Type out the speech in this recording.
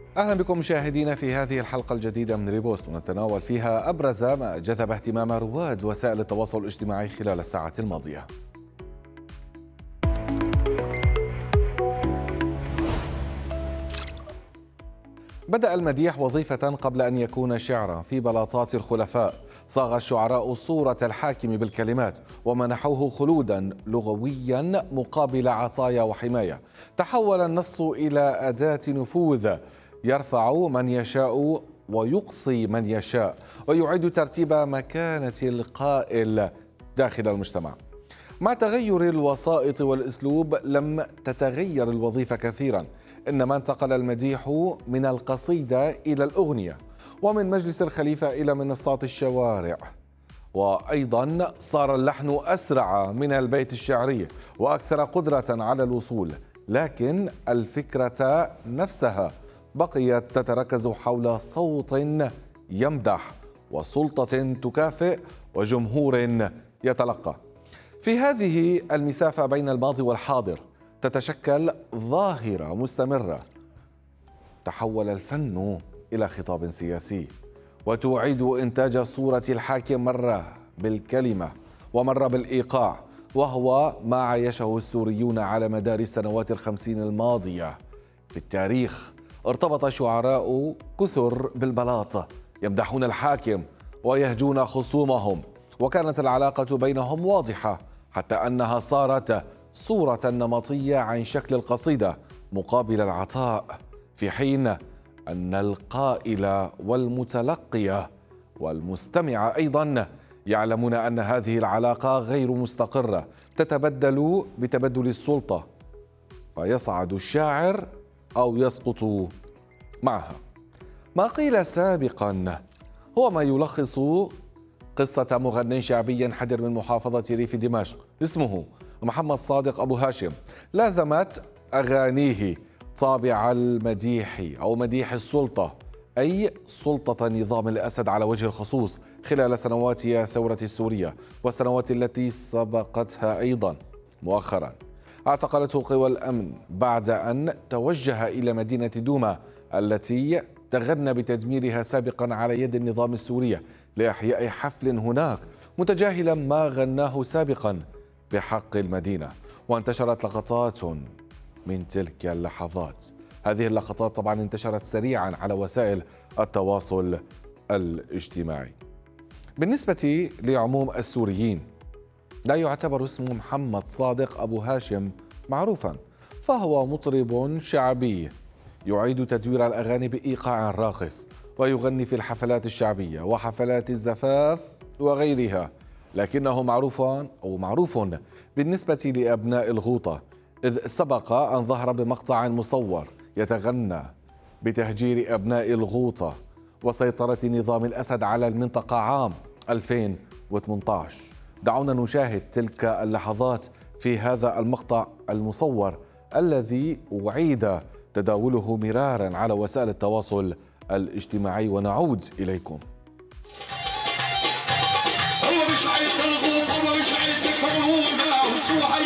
أهلا بكم مشاهدينا في هذه الحلقة الجديدة من ريبوست، ونتناول فيها أبرز ما جذب اهتمام رواد وسائل التواصل الاجتماعي خلال الساعة الماضية. بدأ المديح وظيفة قبل أن يكون شعرا في بلاطات الخلفاء. صاغ الشعراء صورة الحاكم بالكلمات ومنحوه خلودا لغويا مقابل عطايا وحماية. تحول النص إلى أداة نفوذ يرفع من يشاء ويقصي من يشاء، ويعيد ترتيب مكانة القائل داخل المجتمع. مع تغير الوسائط والأسلوب لم تتغير الوظيفة كثيرا، إنما انتقل المديح من القصيدة إلى الأغنية، ومن مجلس الخليفة إلى منصات الشوارع. وأيضا صار اللحن أسرع من البيت الشعري وأكثر قدرة على الوصول، لكن الفكرة نفسها بقيت تتركز حول صوت يمدح وسلطة تكافئ وجمهور يتلقى. في هذه المسافة بين الماضي والحاضر تتشكل ظاهرة مستمرة. تحول الفن إلى خطاب سياسي، وتعيد إنتاج صورة الحاكم مرة بالكلمة ومرة بالإيقاع، وهو ما عايشه السوريون على مدار السنوات الخمسين الماضية. في التاريخ ارتبط شعراء كثر بالبلاط يمدحون الحاكم ويهجون خصومهم، وكانت العلاقة بينهم واضحة، حتى أنها صارت صورة نمطية عن شكل القصيدة مقابل العطاء، في حين أن القائل والمتلقي والمستمع أيضا يعلمون أن هذه العلاقة غير مستقرة، تتبدل بتبدل السلطة، فيصعد الشاعر أو يسقط معها. ما قيل سابقا هو ما يلخص قصة مغني شعبي ينحدر من محافظة ريف دمشق اسمه محمد صادق أبو هاشم. لازمت أغانيه طابع المديح أو مديح السلطة، أي سلطة نظام الأسد على وجه الخصوص خلال سنوات الثورة السورية والسنوات التي سبقتها. أيضا مؤخرا اعتقلته قوى الأمن بعد أن توجه إلى مدينة دوما التي تغنى بتدميرها سابقا على يد النظام السوري لإحياء حفل هناك، متجاهلا ما غناه سابقا بحق المدينة. وانتشرت لقطات من تلك اللحظات. هذه اللقطات طبعا انتشرت سريعا على وسائل التواصل الاجتماعي. بالنسبة لعموم السوريين لا يعتبر اسم محمد صادق أبو هاشم معروفا، فهو مطرب شعبي يعيد تدوير الأغاني بإيقاع راقص، ويغني في الحفلات الشعبية وحفلات الزفاف وغيرها، لكنه معروف بالنسبة لأبناء الغوطة، إذ سبق أن ظهر بمقطع مصور يتغنى بتهجير أبناء الغوطة وسيطرة نظام الأسد على المنطقة عام 2018. دعونا نشاهد تلك اللحظات في هذا المقطع المصور الذي أعيد تداوله مرارا على وسائل التواصل الاجتماعي، ونعود إليكم. هو مش عايز الغوط، هو مش عايز الكورونا، وسوى